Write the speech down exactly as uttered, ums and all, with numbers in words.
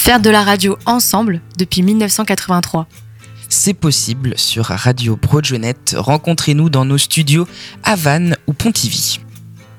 Faire de la radio ensemble depuis dix-neuf cent quatre-vingt-trois. C'est possible sur Radio Broadionet. Rencontrez-nous dans nos studios à Vannes ou Pontivy.